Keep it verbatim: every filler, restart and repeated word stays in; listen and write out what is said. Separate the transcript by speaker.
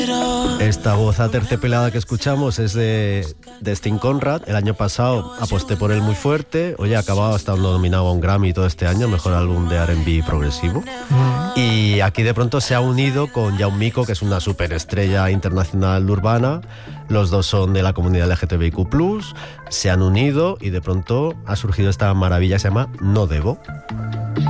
Speaker 1: Esta voz aterciopelada que escuchamos es de, de Sting Conrad. El año pasado aposté por él muy fuerte. Oye, ha acabado estando nominado a un Grammy todo este año, mejor álbum de R and B progresivo. Mm. Y aquí de pronto se ha unido con Jaume Mico, que es una superestrella internacional urbana. Los dos son de la comunidad L G T B I Q plus, se han unido y de pronto ha surgido esta maravilla que se llama No Debo.